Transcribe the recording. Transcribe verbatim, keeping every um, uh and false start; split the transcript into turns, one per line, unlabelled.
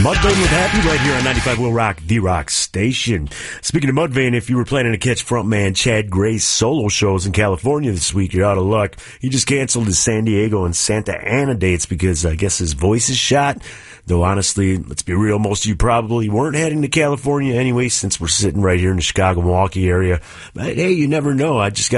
Mudvayne with Happy right here on ninety-five Will Rock, the rock station. Speaking of Mudvayne, if you were planning to catch frontman Chad Gray's solo shows in California this week, you're out of luck. He just canceled his San Diego and Santa Ana dates because I guess his voice is shot. Though honestly, let's be real, most of you probably weren't heading to California anyway since we're sitting right here in the Chicago, Milwaukee area. But hey, you never know. I just got